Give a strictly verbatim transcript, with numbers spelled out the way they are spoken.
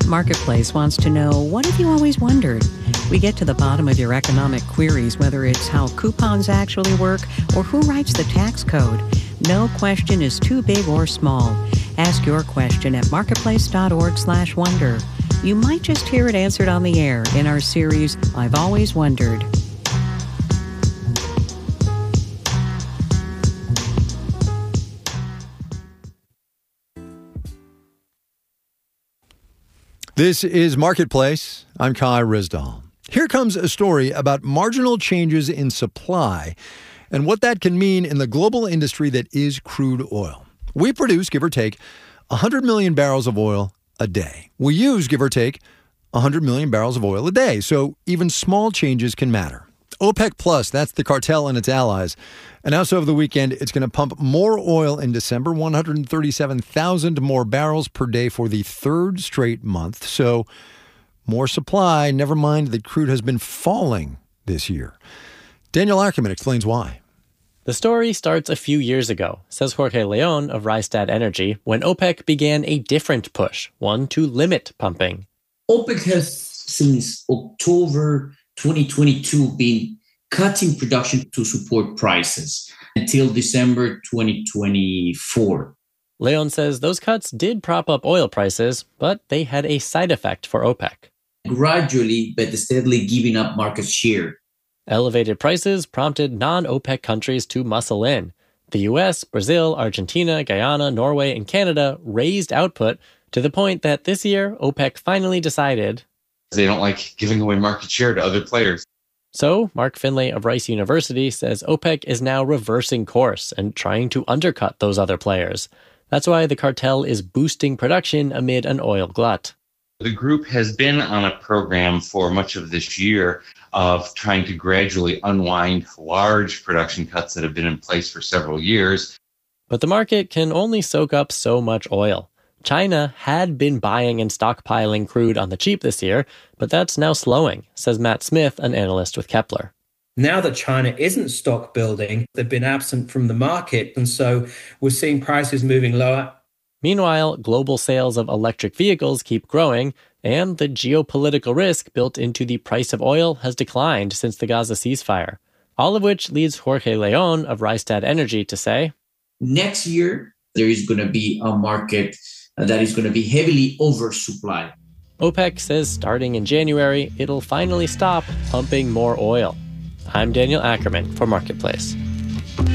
Marketplace wants to know, what have you always wondered? We get to the bottom of your economic queries, whether it's how coupons actually work or who writes the tax code. No question is too big or small. Ask your question at marketplace.org slash wonder. You might just hear it answered on the air in our series, I've Always Wondered. This is Marketplace. I'm Kai Rizdal. Here comes a story about marginal changes in supply and what that can mean in the global industry that is crude oil. We produce, give or take, one hundred million barrels of oil a day. We use, give or take, one hundred million barrels of oil a day. So even small changes can matter. OPEC Plus, that's the cartel and its allies, announced over the weekend it's going to pump more oil in December, one hundred thirty-seven thousand more barrels per day for the third straight month. So more supply, never mind that crude has been falling this year. Daniel Ackerman explains why. The story starts a few years ago, says Jorge Leon of Rystad Energy, when OPEC began a different push, one to limit pumping. OPEC has, since October twenty twenty-two, been cutting production to support prices until December twenty twenty-four. Leon says those cuts did prop up oil prices, but they had a side effect for OPEC. Gradually, but steadily giving up market share. Elevated prices prompted non-OPEC countries to muscle in. The U S, Brazil, Argentina, Guyana, Norway, and Canada raised output to the point that this year, OPEC finally decided they don't like giving away market share to other players. So, Mark Finlay of Rice University says OPEC is now reversing course and trying to undercut those other players. That's why the cartel is boosting production amid an oil glut. The group has been on a program for much of this year of trying to gradually unwind large production cuts that have been in place for several years. But the market can only soak up so much oil. China had been buying and stockpiling crude on the cheap this year, but that's now slowing, says Matt Smith, an analyst with Kepler. Now that China isn't stock building, they've been absent from the market, and so we're seeing prices moving lower. Meanwhile, global sales of electric vehicles keep growing, and the geopolitical risk built into the price of oil has declined since the Gaza ceasefire. All of which leads Jorge Leon of Rystad Energy to say, next year, there is going to be a market that is going to be heavily oversupplied. OPEC says starting in January, it'll finally stop pumping more oil. I'm Daniel Ackerman for Marketplace.